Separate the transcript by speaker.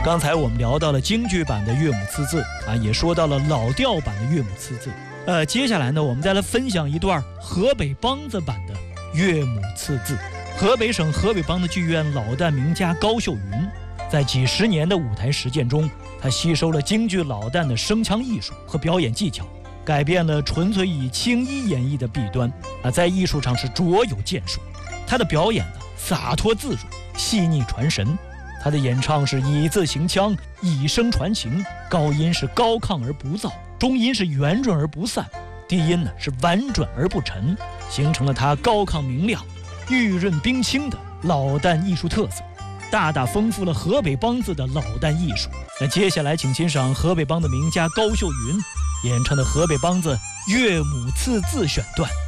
Speaker 1: 刚才我们聊到了京剧版的乐母刺字啊，也说到了老调版的乐母刺字。接下来呢，我们再来分享一段河北梆子版的乐母刺字。河北省河北梆子剧院老旦名家高秀云，在几十年的舞台实践中，他吸收了京剧老旦的声腔艺术和表演技巧，改变了纯粹以青衣演绎的弊端啊，在艺术上是卓有建树。他的表演呢，洒脱自如，细腻传神。他的演唱是以字行腔，以声传情，高音是高亢而不燥，中音是圆润而不散，低音呢是婉转而不沉，形成了他高亢明亮、玉润冰清的老旦艺术特色，大大丰富了河北梆子的老旦艺术。那接下来请欣赏河北梆子名家高秀云演唱的河北梆子乐母刺字选段。